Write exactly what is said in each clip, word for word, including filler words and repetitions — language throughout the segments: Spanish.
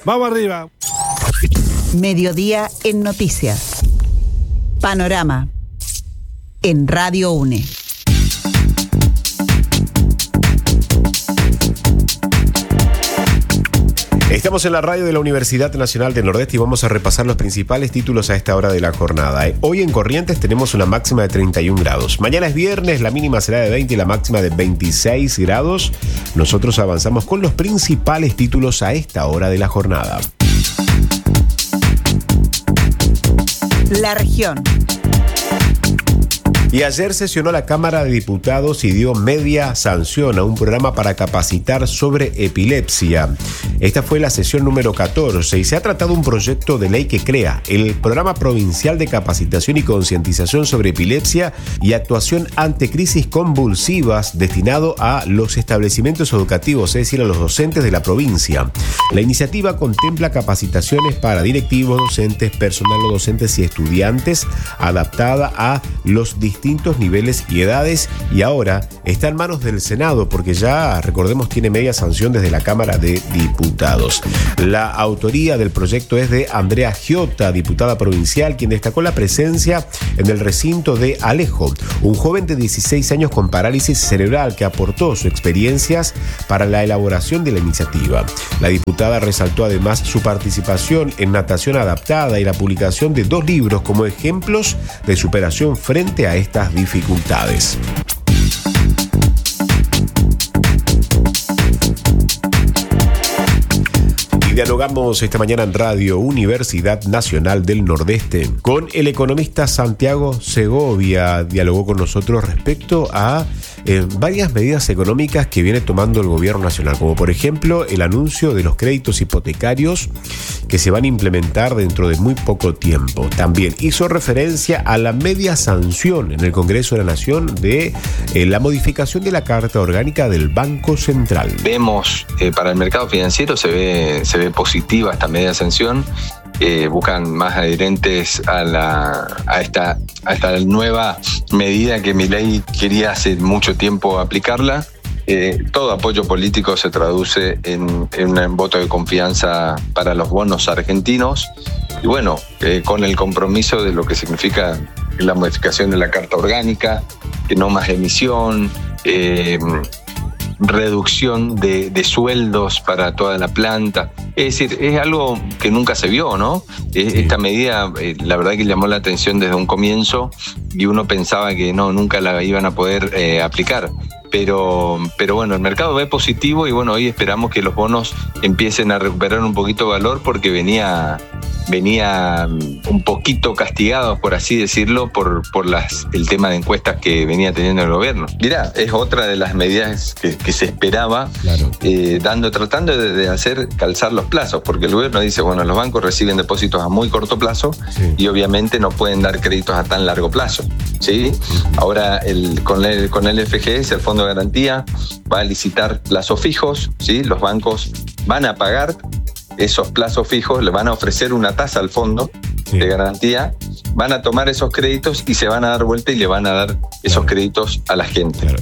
Vamos arriba. Mediodía en Noticias. Panorama. En Radio UNE. Estamos en la radio de la Universidad Nacional del Nordeste y vamos a repasar los principales títulos a esta hora de la jornada. Hoy en Corrientes tenemos una máxima de treinta y un grados. Mañana es viernes, la mínima será de veinte y la máxima de veintiséis grados. Nosotros avanzamos con los principales títulos a esta hora de la jornada. La región. Y ayer sesionó la Cámara de Diputados y dio media sanción a un programa para capacitar sobre epilepsia. Esta fue la sesión número catorce y se ha tratado un proyecto de ley que crea el Programa Provincial de Capacitación y Concientización sobre Epilepsia y Actuación ante Crisis Convulsivas destinado a los establecimientos educativos, es decir, a los docentes de la provincia. La iniciativa contempla capacitaciones para directivos, docentes, personal no docentes y estudiantes adaptada a los distintos niveles y edades, y ahora está en manos del Senado porque ya, recordemos, tiene media sanción desde la Cámara de Diputados. La autoría del proyecto es de Andrea Giota, diputada provincial, quien destacó la presencia en el recinto de Alejo, un joven de dieciséis años con parálisis cerebral que aportó sus experiencias para la elaboración de la iniciativa. La diputada resaltó además su participación en natación adaptada y la publicación de dos libros como ejemplos de superación frente a estas dificultades. Dialogamos esta mañana en Radio Universidad Nacional del Nordeste con el economista Santiago Segovia. Dialogó con nosotros respecto a eh, varias medidas económicas que viene tomando el gobierno nacional, como por ejemplo el anuncio de los créditos hipotecarios que se van a implementar dentro de muy poco tiempo. También hizo referencia a la media sanción en el Congreso de la Nación de eh, la modificación de la Carta Orgánica del Banco Central. Vemos eh, para el mercado financiero se ve, se ve positiva esta media sanción. Eh, buscan más adherentes a la a esta a esta nueva medida que Milei quería hace mucho tiempo aplicarla. Eh, todo apoyo político se traduce en, en un voto de confianza para los bonos argentinos y bueno, eh, con el compromiso de lo que significa la modificación de la Carta Orgánica, que no más emisión, eh, reducción de, de sueldos para toda la planta. Es decir, es algo que nunca se vio, ¿no? Sí. Esta medida, eh, la verdad que llamó la atención desde un comienzo y uno pensaba que no, nunca la iban a poder eh, aplicar. Pero, pero bueno, el mercado ve positivo y bueno, hoy esperamos que los bonos empiecen a recuperar un poquito de valor porque venía, venía un poquito castigados, por así decirlo, por, por las, el tema de encuestas que venía teniendo el gobierno. Mirá, es otra de las medidas que, que se esperaba, claro. eh, dando, tratando de, de hacer calzar los plazos, porque el gobierno dice, bueno, los bancos reciben depósitos a muy corto plazo sí. y obviamente no pueden dar créditos a tan largo plazo, ¿sí? Uh-huh. Ahora el, con, el, con el F G S, el Fondo de Garantía, va a licitar plazos fijos, ¿sí? Los bancos van a pagar esos plazos fijos, le van a ofrecer una tasa al fondo sí. de garantía, van a tomar esos créditos y se van a dar vuelta y le van a dar esos claro. créditos a la gente. Claro.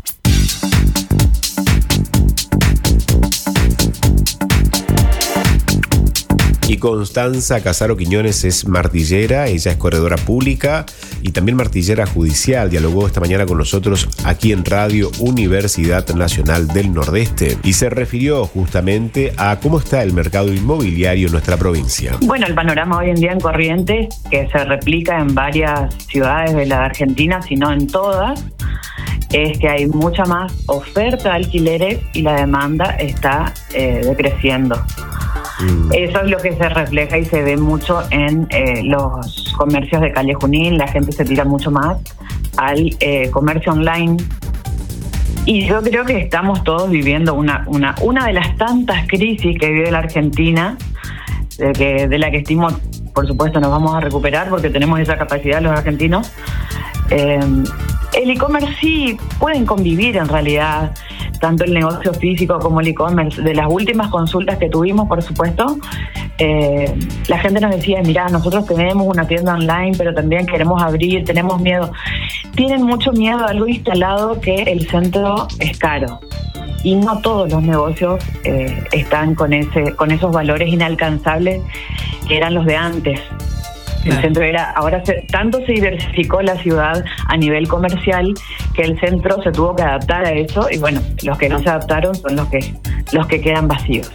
Y Constanza Casaro Quiñones es martillera, ella es corredora pública y también martillera judicial. Dialogó esta mañana con nosotros aquí en Radio Universidad Nacional del Nordeste y se refirió justamente a cómo está el mercado inmobiliario en nuestra provincia. Bueno, el panorama hoy en día en Corrientes, que se replica en varias ciudades de la Argentina, si no en todas, es que hay mucha más oferta de alquileres y la demanda está eh, decreciendo. Mm. Eso es lo que se refleja y se ve mucho en eh, los comercios de Calle Junín. La gente se tira mucho más al eh, comercio online. Y yo creo que estamos todos viviendo una, una, una de las tantas crisis que vive la Argentina, de, que, de la que estimo, por supuesto, nos vamos a recuperar porque tenemos esa capacidad los argentinos. Eh, el e-commerce sí pueden convivir en realidad, tanto el negocio físico como el e-commerce. De las últimas consultas que tuvimos, por supuesto, eh, la gente nos decía, mirá, nosotros tenemos una tienda online, pero también queremos abrir, tenemos miedo. Tienen mucho miedo a algo instalado que el centro es caro. y no todos los negocios eh, están con ese con esos valores inalcanzables que eran los de antes. El centro era, ahora se, tanto se diversificó la ciudad a nivel comercial que el centro se tuvo que adaptar a eso, y bueno, los que no se adaptaron son los que los que quedan vacíos.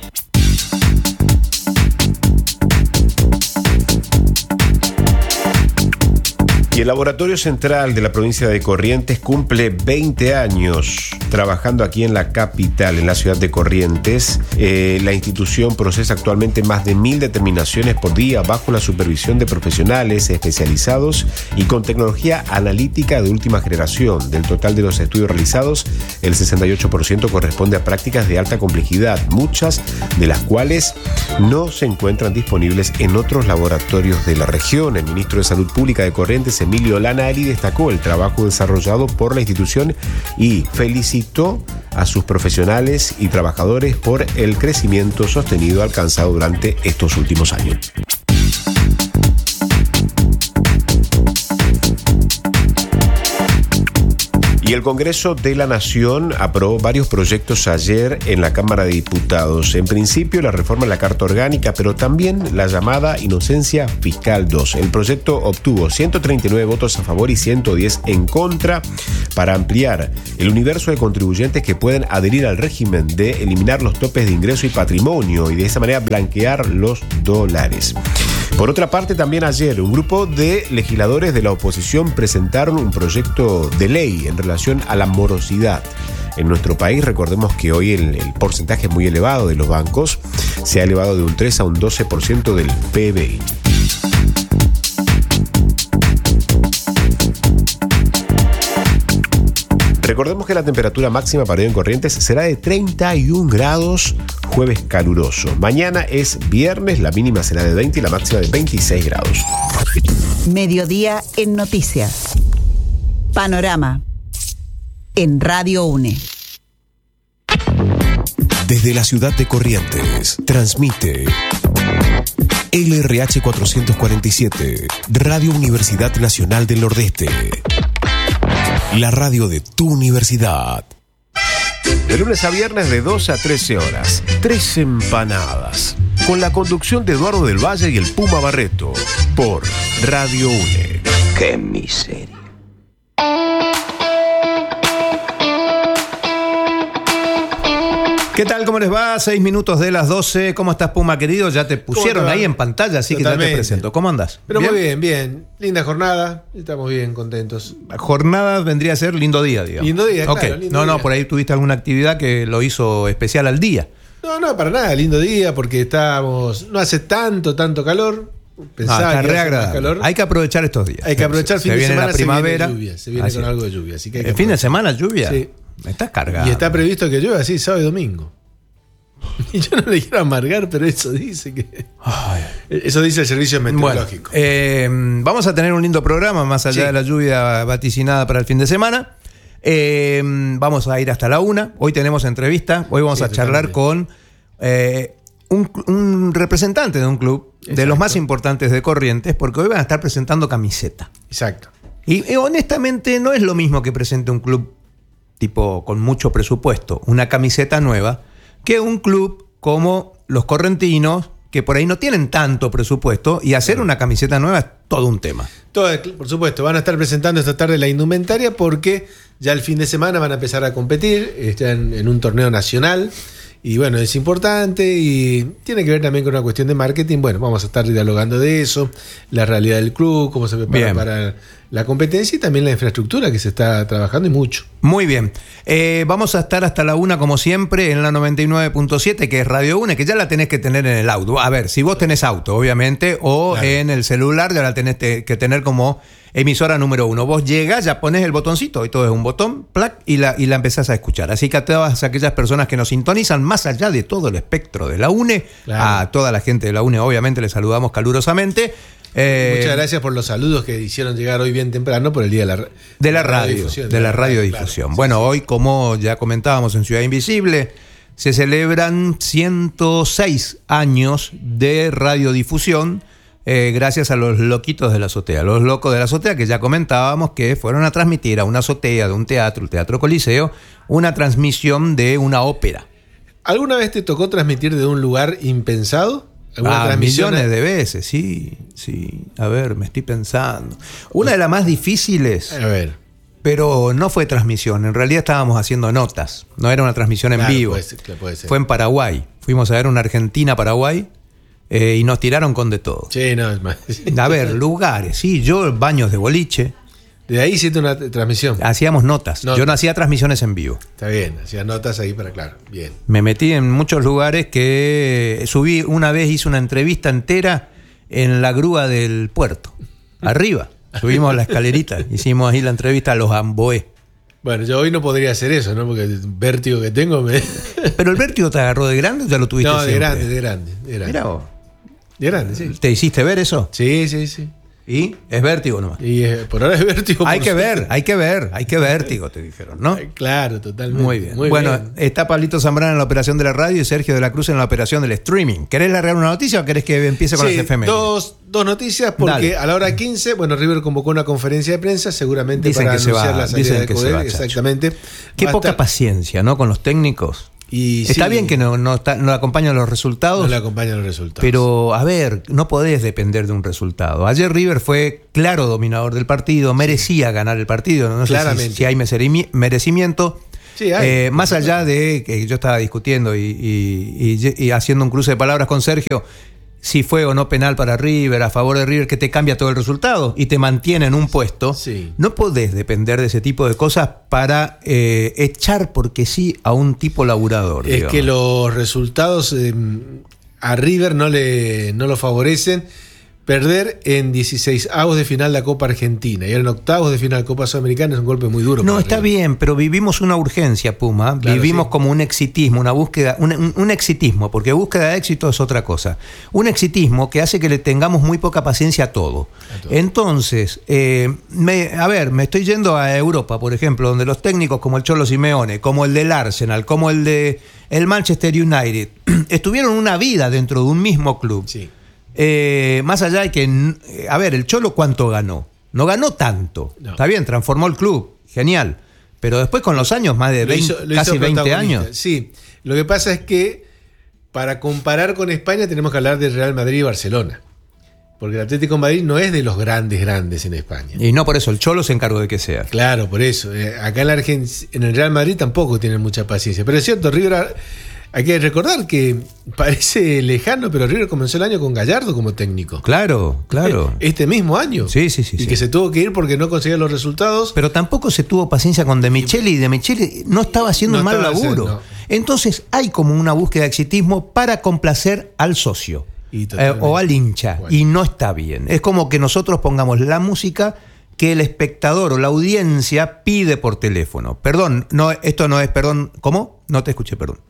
Y el Laboratorio Central de la provincia de Corrientes cumple veinte años trabajando aquí en la capital, en la ciudad de Corrientes. Eh, la institución procesa actualmente más de mil determinaciones por día bajo la supervisión de profesionales especializados y con tecnología analítica de última generación. Del total de los estudios realizados, el sesenta y ocho por ciento corresponde a prácticas de alta complejidad, muchas de las cuales no se encuentran disponibles en otros laboratorios de la región. El ministro de Salud Pública de Corrientes, Emilio Lanari, destacó el trabajo desarrollado por la institución y felicitó a sus profesionales y trabajadores por el crecimiento sostenido alcanzado durante estos últimos años. Y el Congreso de la Nación aprobó varios proyectos ayer en la Cámara de Diputados. En principio, la reforma de la Carta Orgánica, pero también la llamada Inocencia Fiscal dos. El proyecto obtuvo ciento treinta y nueve votos a favor y ciento diez en contra para ampliar el universo de contribuyentes que pueden adherir al régimen de eliminar los topes de ingreso y patrimonio y de esa manera blanquear los dólares. Por otra parte, también ayer un grupo de legisladores de la oposición presentaron un proyecto de ley en relación a la morosidad. En nuestro país, recordemos que hoy el, el porcentaje muy elevado de los bancos se ha elevado de un tres a un doce por ciento del P B I. Recordemos que la temperatura máxima para hoy en Corrientes será de treinta y un grados, jueves caluroso. Mañana es viernes, la mínima será de veinte y la máxima de veintiséis grados. Mediodía en Noticias. Panorama. En Radio UNE. Desde la ciudad de Corrientes, transmite L R H cuatrocientos cuarenta y siete, Radio Universidad Nacional del Nordeste. La radio de tu universidad. De lunes a viernes de doce a trece horas. Tres empanadas. Con la conducción de Eduardo del Valle y el Puma Barreto. Por Radio UNE. ¡Qué miseria! ¿Qué tal? ¿Cómo les va? Seis minutos de las doce. ¿Cómo estás, Puma, querido? Ya te pusieron ahí en pantalla, así Totalmente. que ya te presento. ¿Cómo andás? Pero ¿Bien? Muy bien, bien. Linda jornada. Estamos bien contentos. Jornada vendría a ser lindo día, digamos. Lindo día, okay. claro. Lindo no, día. no, por ahí tuviste alguna actividad que lo hizo especial al día. No, no, para nada. Lindo día porque estábamos... No hace tanto, tanto calor. Pensaba no, que iba a hacer más calor. Hay que aprovechar estos días. Hay que aprovechar. Se, fin se de viene semana la primavera. Se viene lluvia. Se viene así. con algo de lluvia. Así que hay que ¿El fin de semana lluvia? Sí. Me estás cargado. Y está previsto que llueva así sábado y domingo. Y yo no le quiero amargar, pero eso dice que... Ay. Eso dice el servicio meteorológico. Bueno, eh, vamos a tener un lindo programa, más allá sí. de la lluvia vaticinada para el fin de semana. Eh, vamos a ir hasta la una. Hoy tenemos entrevista. Hoy vamos sí, a charlar con eh, un, un representante de un club, Exacto. de los más importantes de Corrientes, porque hoy van a estar presentando camiseta. Exacto. Y eh, honestamente no es lo mismo que presente un club tipo con mucho presupuesto, una camiseta nueva, que un club como los correntinos, que por ahí no tienen tanto presupuesto, y hacer una camiseta nueva es todo un tema. Todo, por supuesto, van a estar presentando esta tarde la indumentaria porque ya el fin de semana van a empezar a competir, están en un torneo nacional, y bueno, es importante y tiene que ver también con una cuestión de marketing. Bueno, vamos a estar dialogando de eso, la realidad del club, cómo se prepara Bien. para la competencia y también la infraestructura que se está trabajando y mucho. Muy bien. Eh, vamos a estar hasta la una como siempre en la noventa y nueve punto siete, que es Radio UNE, que ya la tenés que tener en el auto. A ver, si vos tenés auto, obviamente, o claro. en el celular ya la tenés que tener como emisora número uno. Vos llegás, ya ponés el botoncito, y todo es un botón, plac, y la, y la empezás a escuchar. Así que a todas aquellas personas que nos sintonizan, más allá de todo el espectro de la UNE, claro. a toda la gente de la UNE, obviamente, les saludamos calurosamente. Eh, Muchas gracias por los saludos que hicieron llegar hoy bien temprano por el día de la, de la radio, de la radiodifusión. Claro, bueno, sí, hoy, como ya comentábamos en Ciudad Invisible, se celebran ciento seis años de radiodifusión. eh, gracias a los loquitos de la azotea. Los locos de la azotea que ya comentábamos que fueron a transmitir a una azotea de un teatro, el Teatro Coliseo, una transmisión de una ópera. ¿Alguna vez te tocó transmitir de un lugar impensado? Ah, millones de veces, sí, sí. A ver, me estoy pensando. Una de las más difíciles, a ver, pero no fue transmisión. En realidad estábamos haciendo notas. No era una transmisión en claro, vivo. Puede ser, claro, puede ser. Fue en Paraguay. Fuimos a ver una Argentina-Paraguay eh, y nos tiraron con de todo. Sí, no, es más. A ver, lugares, sí. Yo, baños de boliche. De ahí hiciste una transmisión. Hacíamos notas. notas. Yo no hacía transmisiones en vivo. Está bien, hacías notas ahí para claro. Bien. Me metí en muchos lugares que subí. Una vez hice una entrevista entera en la grúa del puerto. Arriba. Subimos la escalerita. Hicimos ahí la entrevista a los Amboé. Bueno, yo hoy no podría hacer eso, ¿no? Porque el vértigo que tengo me... ¿Pero el vértigo te agarró de grande o ya lo tuviste No, de siempre? grande, de grande, de grande. Mirá vos. De grande, sí. ¿Te hiciste ver eso? Sí, sí, sí. ¿Y? Es vértigo nomás. Y eh, por ahora es vértigo. Hay por que suerte. ver, hay que ver, hay que vértigo, te dijeron, ¿no? Ay, claro, totalmente. Muy bien. Muy bueno, bien. está Pablito Zambrano en la operación de la radio y Sergio de la Cruz en la operación del streaming. ¿Querés largar una noticia o querés que empiece con Sí, las efemérides? dos, dos noticias, porque Dale. a la hora quince, bueno, River convocó una conferencia de prensa, seguramente Dicen para que se anunciar va, la salida dicen de que se Codel, va, Chacho. exactamente. Qué Va a poca estar- paciencia, ¿no? Con los técnicos. Y Está sí, bien que no, no, está- no acompañan los resultados, no le acompañan los resultados. pero a ver, no podés depender de un resultado. Ayer River fue claro dominador del partido, merecía ganar el partido, no sé Claramente. si, si hay merecimi- merecimiento. Sí, hay. Eh, más allá de que yo estaba discutiendo y, y- y- y haciendo un cruce de palabras con Sergio, si fue o no penal para River, a favor de River, que te cambia todo el resultado y te mantiene en un puesto, Sí. no podés depender de ese tipo de cosas para eh, echar porque sí a un tipo laburador. Es digamos. que los resultados eh, a River no le no lo favorecen. Perder en dieciseisavos de final la Copa Argentina y en octavos de final Copa Sudamericana es un golpe muy duro. No, para está River. bien, pero vivimos una urgencia, Puma. Claro, vivimos sí. como un exitismo, una búsqueda, un, un- un exitismo, porque búsqueda de éxito es otra cosa. Un exitismo que hace que le tengamos muy poca paciencia a todo. A todo. Entonces, eh, me- a ver, me estoy yendo a Europa, por ejemplo, donde los técnicos como el Cholo Simeone, como el del Arsenal, como el de el Manchester United, estuvieron una vida dentro de un mismo club. Sí. Eh, más allá de que, eh, a ver, el Cholo ¿cuánto ganó? No ganó tanto. No. Está bien, transformó el club, genial. Pero después con los años, más de Lo veinte, hizo- lo casi hizo veinte protagonista. años. Sí, lo que pasa es que para comparar con España tenemos que hablar de Real Madrid y Barcelona. Porque el Atlético de Madrid no es de los grandes grandes en España. Y no por eso, el Cholo se encargó de que sea. Claro, por eso. Eh, acá en, la Argen- en el Real Madrid tampoco tienen mucha paciencia. Pero es cierto, River, ha- hay que recordar que parece lejano, pero River comenzó el año con Gallardo como técnico. Claro, claro. Este mismo año. Sí, sí, sí, Y sí. que se tuvo que ir porque no conseguía los resultados. Pero tampoco se tuvo paciencia con De Micheli y De Micheli no estaba haciendo No un mal estaba laburo. haciendo. Entonces hay como una búsqueda de exitismo para complacer al socio Y eh, totalmente. o al hincha. Bueno. Y no está bien. Es como que nosotros pongamos la música que el espectador o la audiencia pide por teléfono. Perdón, no, esto no es, perdón, ¿cómo? No te escuché, perdón.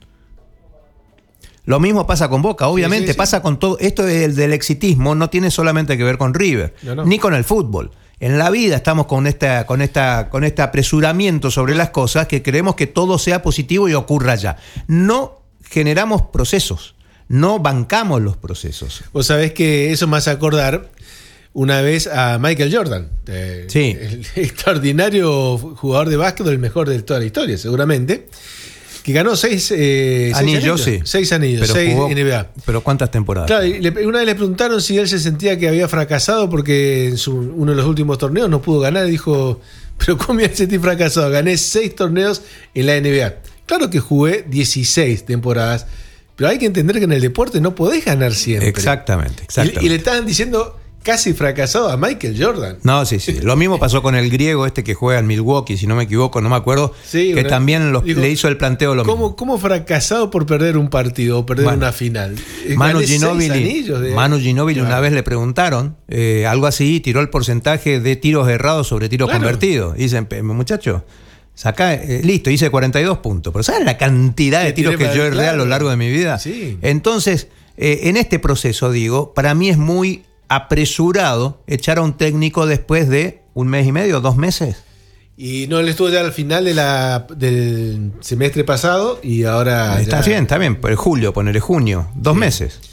Lo mismo pasa con Boca, obviamente, sí, sí. pasa con todo. Esto del, del exitismo no tiene solamente que ver con River, No, no. ni con el fútbol. En la vida estamos con esta, con esta, con este apresuramiento sobre las cosas que queremos que todo sea positivo y ocurra ya. No generamos procesos, no bancamos los procesos. Vos sabés que eso me hace acordar una vez a Michael Jordan. eh, Sí. El extraordinario jugador de básquet, el mejor de toda la historia, seguramente. Que ganó seis, eh, seis Anillos, sí. Seis anillos, Pero seis jugó- N B A. Pero ¿cuántas temporadas? Claro, y le- una vez le preguntaron si él se sentía que había fracasado porque en su, uno de los últimos torneos no pudo ganar y dijo, pero ¿cómo me sentí fracasado? Gané seis torneos en la N B A. Claro que jugué dieciséis temporadas, pero hay que entender que en el deporte no podés ganar siempre. Exactamente, Y, exactamente. y le estaban diciendo casi fracasado a Michael Jordan. No, sí, sí. Lo mismo pasó con el griego este que juega en Milwaukee, si no me equivoco, no me acuerdo, Sí, que una- también los- digo, le hizo el planteo lo ¿Cómo, mismo. ¿Cómo fracasado por perder un partido o perder Bueno, una final? Eh, Manu gané seis Ginóbili, anillos de- Manu Ginóbili Claro. una vez le preguntaron eh, algo así, tiró el porcentaje de tiros errados sobre tiros Claro. convertidos. Y dicen, "Pe- muchacho, saca, eh, listo, hice cuarenta y dos puntos. Pero ¿saben la cantidad de Que tiros tiene que para- yo erré a lo claro. largo de mi vida? Sí. Entonces, eh, en este proceso, digo, para mí es muy apresurado echar a un técnico después de un mes y medio, dos meses. Y no, él estuvo ya al final de la, del semestre pasado y ahora. Está ya- bien, está bien, pero julio, ponerle junio, dos meses.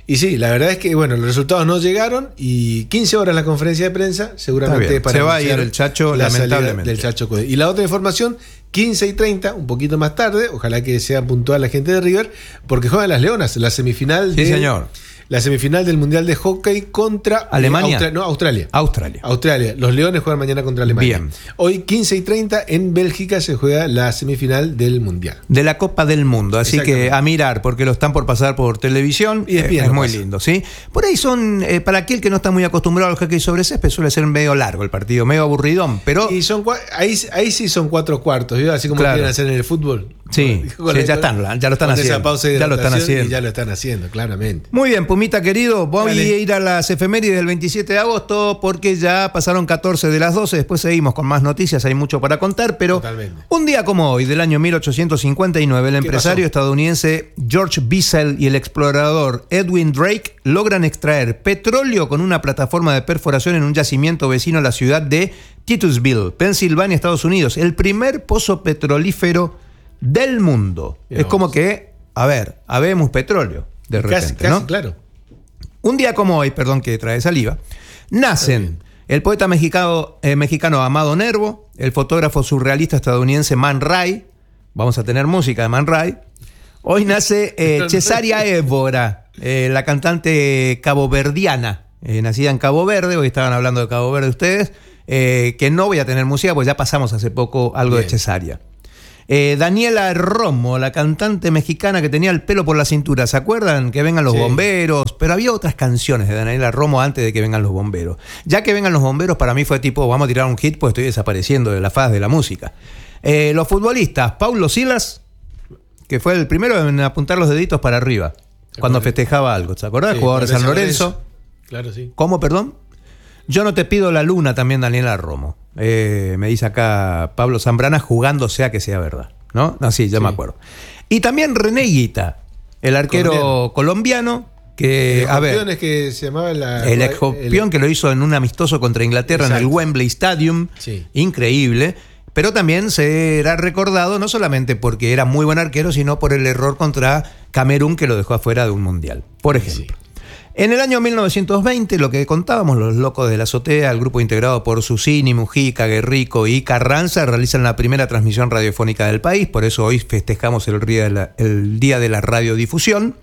Y sí, la verdad es que, bueno, los resultados no llegaron y quince horas la conferencia de prensa, seguramente para se va a ir el Chacho, la lamentablemente. Del Chacho Coudet. Y la otra información, quince y treinta, un poquito más tarde, ojalá que sea puntual la gente de River, porque juegan las Leonas, la semifinal Sí, de, señor. La semifinal del Mundial de Hockey contra Alemania. Eh, Austra- no, Australia. Australia. Australia. Los Leones juegan mañana contra Alemania. Bien. Hoy quince y treinta en Bélgica se juega la semifinal del Mundial. De la Copa del Mundo, así Exactamente. que a mirar, porque lo están por pasar por televisión, Y eh, despiden, es no muy pasa. lindo, ¿sí? Por ahí son, eh, para aquel que no está muy acostumbrado al hockey sobre césped, suele ser medio largo el partido, medio aburridón, pero Y son cua- ahí, ahí sí son cuatro cuartos, ¿vio? Así como Claro. quieren hacer en el fútbol. Sí, Con sí, la- ya están, ya lo están con haciendo. Esa pausa de Ya lo están hidratación haciendo. Y ya lo están haciendo, claramente. Muy bien, Pumita querido, voy Dale. a ir a las efemérides del veintisiete de agosto porque ya pasaron catorce de las doce, después seguimos con más noticias, hay mucho para contar, pero Totalmente. un día como hoy, del año mil ochocientos cincuenta y nueve, el ¿Qué empresario pasó? estadounidense George Bissell y el explorador Edwin Drake logran extraer petróleo con una plataforma de perforación en un yacimiento vecino a la ciudad de Titusville, Pensilvania, Estados Unidos, el primer pozo petrolífero del mundo. Mirá Es vos. como que, a ver, habemos petróleo de repente, Casi, casi, ¿no? claro. Un día como hoy, perdón que trae saliva, nacen el poeta mexicano, eh, mexicano Amado Nervo, el fotógrafo surrealista estadounidense Man Ray, vamos a tener música de Man Ray. Hoy nace eh, Cesaria Évora, eh, la cantante caboverdiana, eh, nacida en Cabo Verde, hoy estaban hablando de Cabo Verde ustedes, eh, que no voy a tener música, pues ya pasamos hace poco algo Bien. de Cesaria. Eh, Daniela Romo, la cantante mexicana que tenía el pelo por la cintura, ¿se acuerdan? Que vengan los Sí. bomberos, pero había otras canciones de Daniela Romo antes de que vengan los bomberos. Ya que vengan los bomberos, para mí fue tipo, vamos a tirar un hit, pues estoy desapareciendo de la faz de la música. Eh, los futbolistas, Paulo Silas, que fue el primero en apuntar los deditos para arriba, cuando festejaba algo, ¿se acuerdan? Sí, Jugador de San San Lorenzo. Claro, sí. ¿Cómo, perdón? Yo no te pido la luna, también Daniela Romo. Eh, me dice acá Pablo Zambrana, jugando sea que sea verdad. ¿No? No, sí, ya Sí. me acuerdo. Y también René Guita, el arquero colombiano, que, El a ver, campeón es que se llamaba la, el ex campeón que lo hizo en un amistoso contra Inglaterra en el Exacto. Wembley Stadium. Sí. Increíble. Pero también será recordado no solamente porque era muy buen arquero, sino por el error contra Camerún que lo dejó afuera de un mundial, por ejemplo. Sí. En el año mil novecientos veinte, lo que contábamos, los locos de la azotea, el grupo integrado por Susini, Mujica, Guerrico y Carranza, realizan la primera transmisión radiofónica del país, por eso hoy festejamos el día de la, el día de la radiodifusión.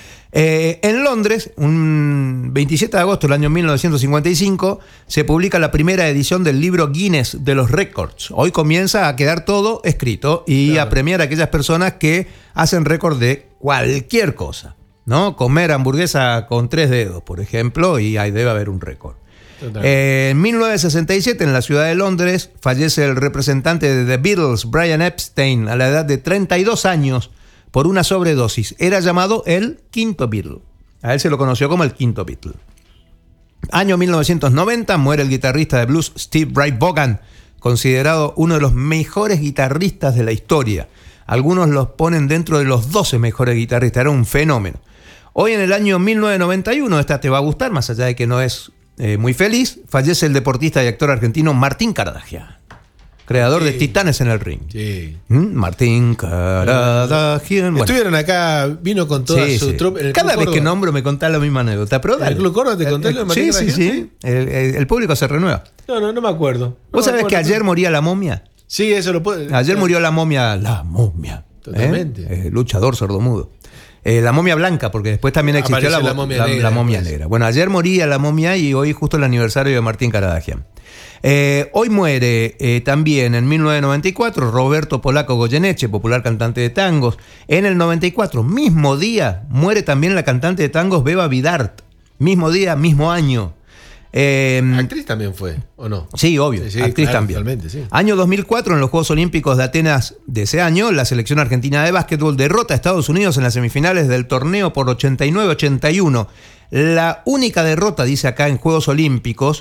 Eh, en Londres, un veintisiete de agosto del año mil novecientos cincuenta y cinco, se publica la primera edición del libro Guinness de los récords. Hoy comienza a quedar todo escrito y Claro. a premiar a aquellas personas que hacen récord de cualquier cosa, ¿no? Comer hamburguesa con tres dedos, por ejemplo, y ahí debe haber un récord. Total. Eh, en mil novecientos sesenta y siete, en la ciudad de Londres, fallece el representante de The Beatles, Brian Epstein, a la edad de treinta y dos años, por una sobredosis. Era llamado el quinto Beatle. A él se lo conoció como el quinto Beatle. Año mil novecientos noventa, muere el guitarrista de blues Steve Ray Vaughan, considerado uno de los mejores guitarristas de la historia. Algunos los ponen dentro de los doce mejores guitarristas, era un fenómeno. Hoy en el año mil novecientos noventa y uno, esta te va a gustar, más allá de que no es eh, muy feliz, fallece el deportista y actor argentino Martín Caradagian, creador Sí. de Titanes en el Ring. Sí. ¿Mm? Martín Caradagian. Bueno, Estuvieron acá, vino con toda sí, su sí. tropa. en el Cada Club vez que Córdoba. nombro me contás la misma anécdota, pero ¿En dale. el Club Córdoba te conté lo de Martín Sí, sí, Caradagian? sí. El, el- el público se renueva. No, no, no me acuerdo. No ¿Vos me sabés que acuerdo. ayer moría la momia? Sí, eso lo puedo. Ayer murió la momia, la momia. ¿eh? Totalmente. Eh, luchador sordomudo. Eh, la momia blanca, porque después también existió Apareció la, la momia la- negra la momia después. negra. Bueno, ayer moría la momia y hoy justo el aniversario de Martín Caradagian. Eh, hoy muere eh, también en mil novecientos noventa y cuatro Roberto Polaco Goyeneche, popular cantante de tangos. En el noventa y cuatro, mismo día, muere también la cantante de tangos Beba Vidart. Mismo día, mismo año. Eh, Actriz también fue, ¿o no? Sí, obvio, Sí, sí, actriz claro, también. totalmente, sí. Año dos mil cuatro, en los Juegos Olímpicos de Atenas de ese año, la selección argentina de básquetbol derrota a Estados Unidos en las semifinales del torneo por ochenta y nueve a ochenta y uno. La única derrota, dice acá en Juegos Olímpicos,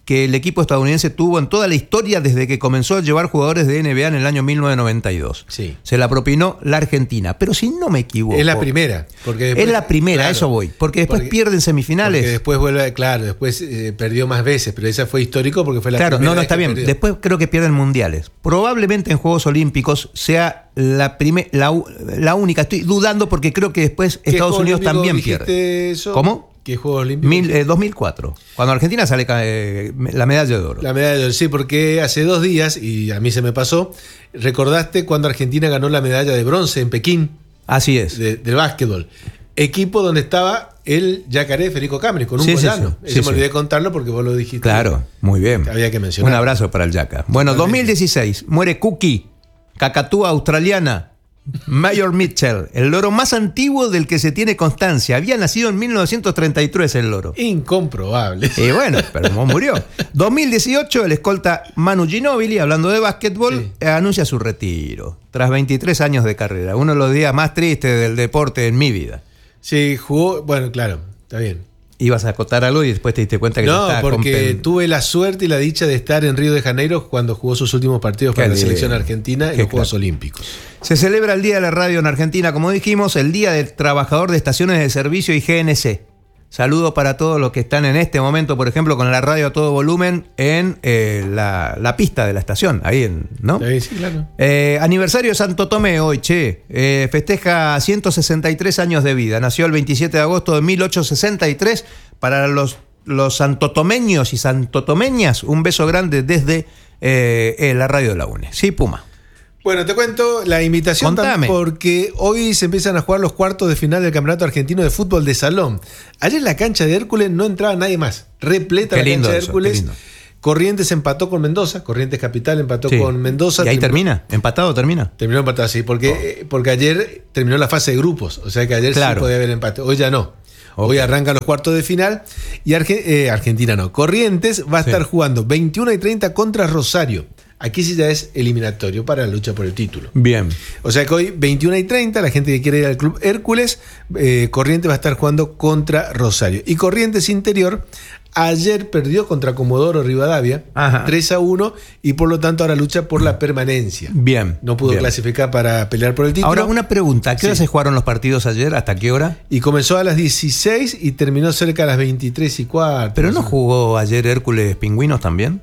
que el equipo estadounidense tuvo en toda la historia desde que comenzó a llevar jugadores de N B A en el año mil novecientos noventa y dos. Sí. Se la propinó la Argentina, pero si no me equivoco. Es la primera. Porque después, es la primera, claro, a eso voy. Porque después porque, pierden semifinales. Porque después vuelve, claro, después eh, perdió más veces, pero esa fue histórico porque fue la claro, primera. Claro, no, no, está bien. Perdió. Después creo que pierden mundiales. Probablemente en Juegos Olímpicos sea la, primer, la, la única. Estoy dudando porque creo que después Estados Unidos también pierde. Eso? ¿Cómo? ¿Qué Juegos Olímpicos? Mil, eh, dos mil cuatro, cuando Argentina sale eh, la medalla de oro. La medalla de oro, sí, porque hace dos días, y a mí se me pasó, recordaste cuando Argentina ganó la medalla de bronce en Pekín. Así es. De, del básquetbol. Equipo donde estaba el Yacaré Federico Camri, con un sí, Boyano. Sí, sí, Eso sí, me olvidé sí. contarlo porque vos lo dijiste. Claro, muy bien. Había que mencionar. Un abrazo para el Yaca. Bueno, dos mil dieciséis, muere Cookie, cacatúa australiana. Mayor Mitchell, el loro más antiguo del que se tiene constancia. Había nacido en mil novecientos treinta y tres el loro. Incomprobable. Y bueno, pero murió. dos mil dieciocho, el escolta Manu Ginóbili, hablando de básquetbol, sí. anuncia su retiro. Tras veintitrés años de carrera. Uno de los días más tristes del deporte en mi vida. Sí, jugó, bueno, claro, está bien. Ibas a acotar algo y después te diste cuenta que no, ya estaba porque compen... tuve la suerte y la dicha de estar en Río de Janeiro cuando jugó sus últimos partidos para Qué la bien. selección argentina en los Juegos Olímpicos. Se celebra el Día de la Radio en Argentina, como dijimos, el Día del Trabajador de Estaciones de Servicio y G N C. Saludo para todos los que están en este momento, por ejemplo, con la radio a todo volumen en eh, la, la pista de la estación, ahí en, ¿no? Sí, sí, claro. Eh, aniversario de Santo Tomé hoy, che. Eh, festeja ciento sesenta y tres años de vida. Nació el veintisiete de agosto de mil ochocientos sesenta y tres. Para los, los santotomeños y santotomeñas, un beso grande desde eh, eh, la radio de la UNE. Sí, Puma. Bueno, te cuento la invitación también porque hoy se empiezan a jugar los cuartos de final del Campeonato Argentino de Fútbol de Salón. Ayer en la cancha de Hércules no entraba nadie más. Repleta qué la cancha de eso, Hércules. Corrientes empató con Mendoza. Corrientes Capital empató sí. con Mendoza. ¿Y ahí termina? ¿Empatado termina? Terminó empatado, sí. Porque, oh. porque ayer terminó la fase de grupos. O sea que ayer claro. sí podía haber empate. Hoy ya no. Okay. Hoy arrancan los cuartos de final. Y Arge- eh, Argentina no. Corrientes va a estar sí. jugando veintiuno y treinta contra Rosario. Aquí sí ya es eliminatorio para la lucha por el título. Bien. O sea que hoy veintiuno y treinta, la gente que quiere ir al Club Hércules, eh, Corrientes va a estar jugando contra Rosario. Y Corrientes Interior ayer perdió contra Comodoro Rivadavia, Ajá. tres a uno, y por lo tanto ahora lucha por la permanencia. Bien. No pudo bien. clasificar para pelear por el título. Ahora una pregunta, ¿a qué hora sí. se jugaron los partidos ayer? ¿Hasta qué hora? Y comenzó a las dieciséis y terminó cerca a las veintitrés y cuarto. ¿Pero no jugó ayer Hércules Pingüinos también?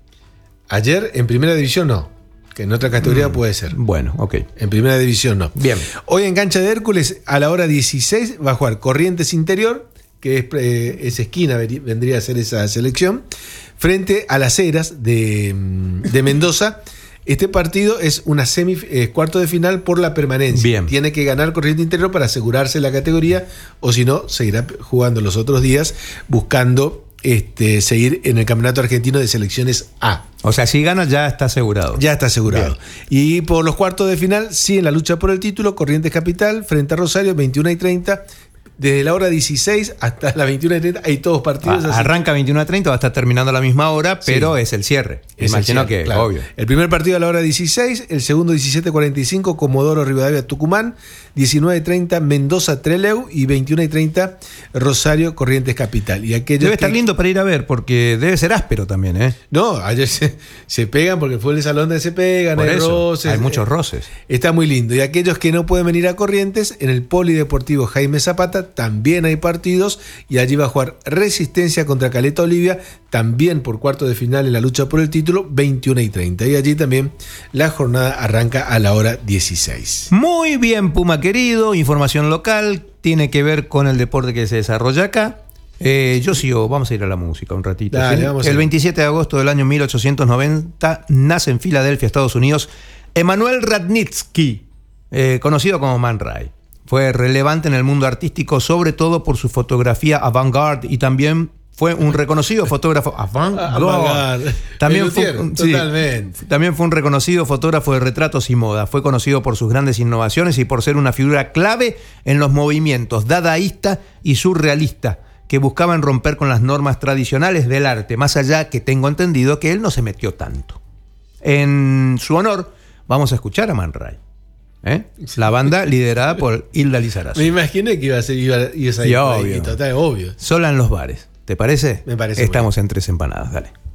Ayer en primera división no, que en otra categoría mm, puede ser. Bueno, ok. En primera división no. Bien. Hoy en cancha de Hércules a la hora dieciséis va a jugar Corrientes Interior, que es, eh, es esquina, vendría a ser esa selección, frente a las Heras de, de Mendoza. Este partido es una semi, eh, cuarto de final por la permanencia. Bien. Tiene que ganar Corrientes Interior para asegurarse la categoría, o si no, seguirá jugando los otros días buscando Este, seguir en el Campeonato Argentino de Selecciones A. O sea, si gana ya está asegurado. Ya está asegurado. Bien. Y por los cuartos de final, sí, en la lucha por el título, Corrientes Capital frente a Rosario, veintiuno y treinta. Desde la hora dieciséis hasta las veintiuna y treinta hay todos partidos. Ah, arranca veintiuna y treinta, va a estar terminando a la misma hora, pero sí. es el cierre. Es Imagino el cierre, que, claro. obvio. El primer partido a la hora dieciséis, el segundo diecisiete cuarenta y cinco, Comodoro Rivadavia Tucumán, diecinueve y treinta, Mendoza Trelew y veintiuno y treinta, Rosario Corrientes Capital. Y aquellos debe que... estar lindo para ir a ver, porque debe ser áspero también, ¿eh? No, ayer se, se pegan porque fue el salón donde se pegan, Por hay eso, roces. hay muchos roces. Está muy lindo. Y aquellos que no pueden venir a Corrientes, en el Polideportivo Jaime Zapata también hay partidos y allí va a jugar Resistencia contra Caleta Olivia, también por cuarto de final en la lucha por el título, veintiuno y treinta. Y allí también la jornada arranca a la hora dieciséis. Muy bien, Puma querido, información local, tiene que ver con el deporte que se desarrolla acá. Eh, yo sigo, vamos a ir a la música un ratito. Dale, ¿sí? vamos el a veintisiete de agosto del año mil ochocientos noventa nace en Filadelfia, Estados Unidos, Emanuel Radnitsky, eh, conocido como Man Ray. Fue relevante en el mundo artístico, sobre todo por su fotografía avant-garde y también fue un reconocido fotógrafo avant-garde. También fue, sí, totalmente. También fue un reconocido fotógrafo de retratos y moda. Fue conocido por sus grandes innovaciones y por ser una figura clave en los movimientos dadaísta y surrealista que buscaban romper con las normas tradicionales del arte, más allá que tengo entendido que él no se metió tanto. En su honor, vamos a escuchar a Man Ray. ¿Eh? La banda liderada por Hilda Lizarazo. Me imaginé que iba a ser iba, iba a sí, obvio. Total, obvio. Sola en los bares. ¿Te parece? Me parece. Estamos en Tres Empanadas, dale.